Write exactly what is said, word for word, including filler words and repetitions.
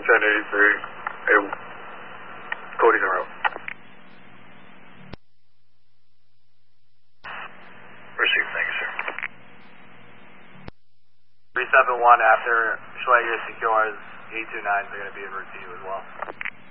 ten eighty-three, hey, Cody's en route. Received, thank you, sir. three seven one after Schwager secures, E two nines are going to be en route to you as well.